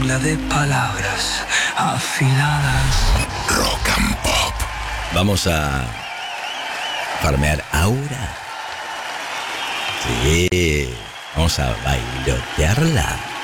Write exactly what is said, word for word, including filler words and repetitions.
jungla de palabras afiladas. Rock and Pop. Vamos a farmear aura. Sí, vamos a bailotearla.